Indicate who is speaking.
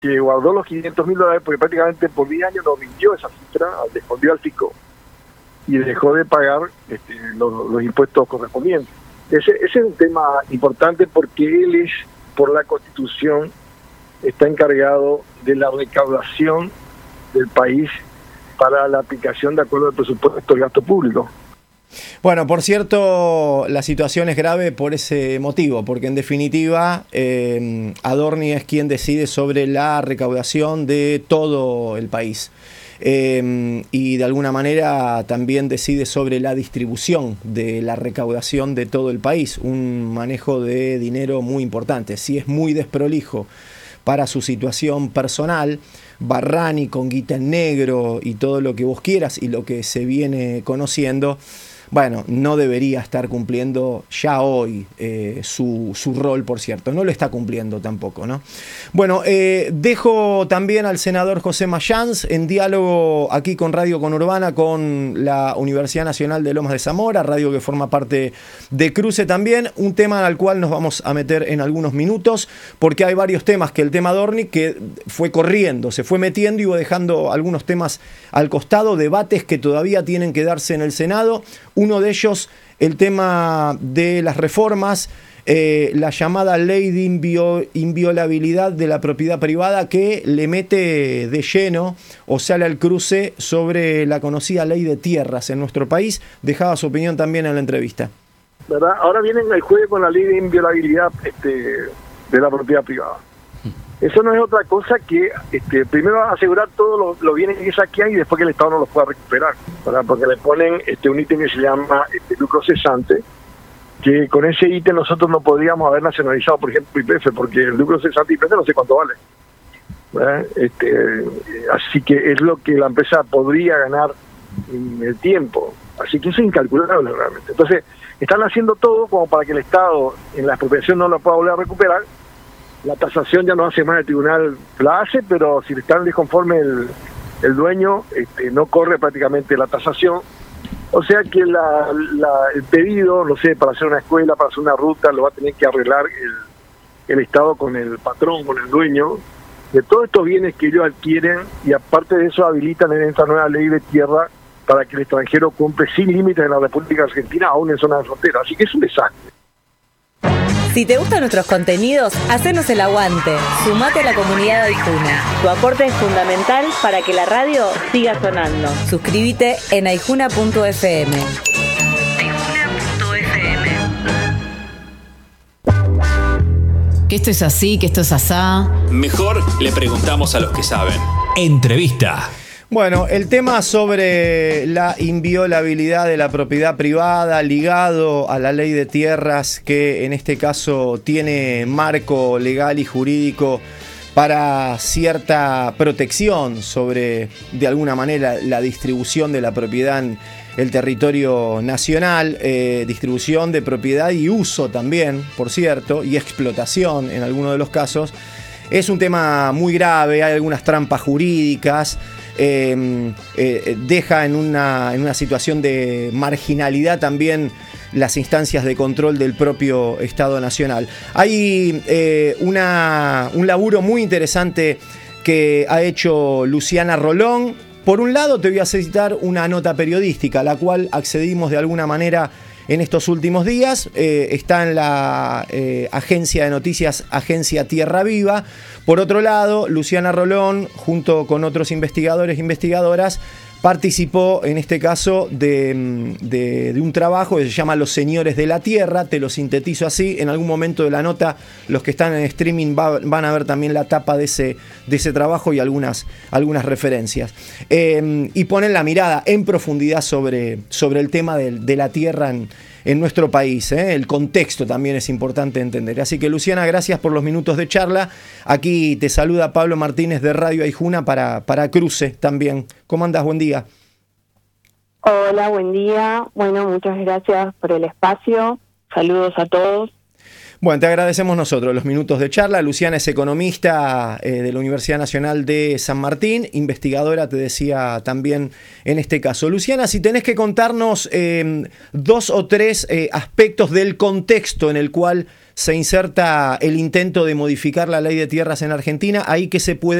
Speaker 1: que guardó los $500.000 porque prácticamente por 10 años no rindió esa cifra, le escondió al fisco y dejó de pagar los impuestos correspondientes. Ese es un tema importante porque él es, por la Constitución, está encargado de la recaudación del país para la aplicación de acuerdo al presupuesto del gasto público.
Speaker 2: Bueno, por cierto, la situación es grave por ese motivo, porque en definitiva Adorni es quien decide sobre la recaudación de todo el país. Y de alguna manera también decide sobre la distribución de la recaudación de todo el país, un manejo de dinero muy importante. Sí, es muy desprolijo para su situación personal, Barrani con guita en negro y todo lo que vos quieras y lo que se viene conociendo. Bueno, no debería estar cumpliendo ya hoy su rol, por cierto. No lo está cumpliendo tampoco, ¿no? Bueno, dejo también al senador José Mayans en diálogo aquí con Radio Conurbana, con la Universidad Nacional de Lomas de Zamora, radio que forma parte de Cruce también. Un tema al cual nos vamos a meter en algunos minutos, porque hay varios temas que el tema Adorni, que fue corriendo, se fue metiendo y iba dejando algunos temas al costado, debates que todavía tienen que darse en el Senado. Uno de ellos, el tema de las reformas, la llamada ley de inviolabilidad de la propiedad privada, que le mete de lleno o sale al cruce sobre la conocida ley de tierras en nuestro país. Dejaba su opinión también en la entrevista.
Speaker 1: ¿Verdad? Ahora vienen al juego con la ley de inviolabilidad de la propiedad privada. Eso no es otra cosa que primero asegurar todos los bienes que saquean y después que el Estado no los pueda recuperar, ¿verdad? Porque le ponen un ítem que se llama lucro cesante, que con ese ítem nosotros no podríamos haber nacionalizado, por ejemplo, YPF, porque el lucro cesante YPF no sé cuánto vale, ¿verdad? Así que es lo que la empresa podría ganar en el tiempo. Así que eso es incalculable realmente. Entonces, están haciendo todo como para que el Estado en la expropiación no lo pueda volver a recuperar. La tasación ya no hace más, el tribunal la hace, pero si está desconforme el dueño, no corre prácticamente la tasación. O sea que el pedido, no sé, para hacer una escuela, para hacer una ruta, lo va a tener que arreglar el Estado con el patrón, con el dueño, de todos estos bienes que ellos adquieren, y aparte de eso habilitan en esta nueva ley de tierra para que el extranjero compre sin límites en la República Argentina, aún en zona de frontera. Así que es un desastre.
Speaker 3: Si te gustan nuestros contenidos, hacenos el aguante. Sumate a la comunidad de Aijuna. Tu aporte es fundamental para que la radio siga sonando. Suscríbete en aijuna.fm.
Speaker 4: Que esto es así, que esto es asá.
Speaker 5: Mejor le preguntamos a los que saben.
Speaker 6: Entrevista.
Speaker 2: Bueno, el tema sobre la inviolabilidad de la propiedad privada ligado a la ley de tierras, que en este caso tiene marco legal y jurídico para cierta protección sobre, de alguna manera, la distribución de la propiedad en el territorio nacional, distribución de propiedad y uso también, por cierto, y explotación en algunos de los casos. Es un tema muy grave, hay algunas trampas jurídicas. Deja en una situación de marginalidad también las instancias de control del propio Estado Nacional. Hay un laburo muy interesante que ha hecho Luciana Rolón. Por un lado, te voy a citar una nota periodística a la cual accedimos de alguna manera en estos últimos días. Está en la agencia de noticias Agencia Tierra Viva. Por otro lado, Luciana Rolón, junto con otros investigadores e investigadoras, participó en este caso de un trabajo que se llama Los Señores de la Tierra. Te lo sintetizo así. En algún momento de la nota, los que están en streaming van a ver también la tapa de ese trabajo y algunas referencias. Y ponen la mirada en profundidad sobre el tema de la tierra en nuestro país. El contexto también es importante entender. Así que, Luciana, gracias por los minutos de charla. Aquí te saluda Pablo Martínez de Radio Aijuna para Cruce también. ¿Cómo andás? Buen día.
Speaker 7: Hola, buen día. Bueno, muchas gracias por el espacio. Saludos a todos.
Speaker 2: Bueno, te agradecemos nosotros los minutos de charla. Luciana es economista de la Universidad Nacional de San Martín, investigadora, te decía también en este caso. Luciana, si tenés que contarnos 2 o 3 aspectos del contexto en el cual se inserta el intento de modificar la ley de tierras en Argentina. Ahí que se puede